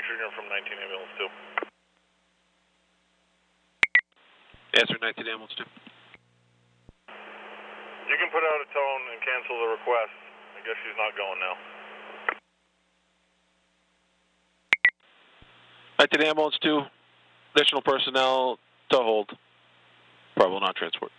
Junior from 19 Ambulance 2. Answer 19 Ambulance 2. You can put out a tone and cancel the request. I guess she's not going now. 19 Ambulance 2, additional personnel to hold. Probable non-transport.